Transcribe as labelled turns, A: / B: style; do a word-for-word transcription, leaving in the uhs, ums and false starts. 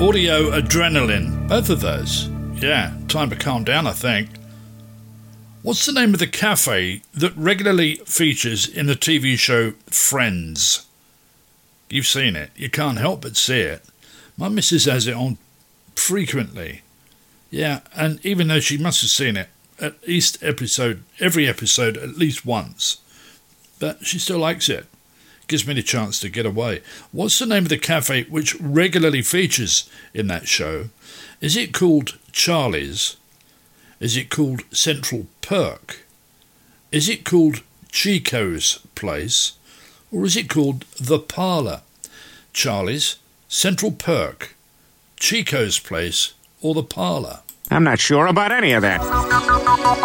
A: Audio Adrenaline. Both of those. Yeah, time to calm down, I think. What's the name of the cafe that regularly features in the T V show Friends? You've seen it. You can't help but see it. My missus has it on frequently. Yeah, and even though she must have seen it at least episode, every episode at least once, but she still likes it. Gives me the chance to get away. What's the name of the cafe which regularly features in that show? Is it called Charlie's? Is it called Central Perk? Is it called Chico's Place? Or is it called The Parlour? Charlie's, Central Perk, Chico's Place, or The Parlour?
B: I'm not sure about any of that.